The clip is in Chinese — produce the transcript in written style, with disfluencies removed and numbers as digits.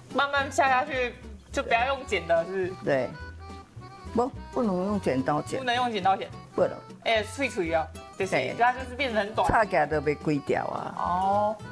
慢慢下去，就不要用剪的，是不是？ 对，不能用剪刀剪不，能用剪刀剪。 不能， 脆脆啊，就是嘿它就是变成很短。 插起来都被龟掉啊。 哦。